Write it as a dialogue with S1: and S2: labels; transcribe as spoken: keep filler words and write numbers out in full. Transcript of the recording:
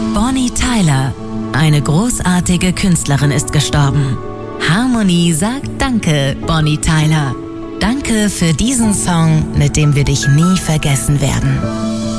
S1: Bonnie Tyler, eine großartige Künstlerin, ist gestorben. Harmony sagt Danke, Bonnie Tyler. Danke für diesen Song, mit dem wir dich nie vergessen werden.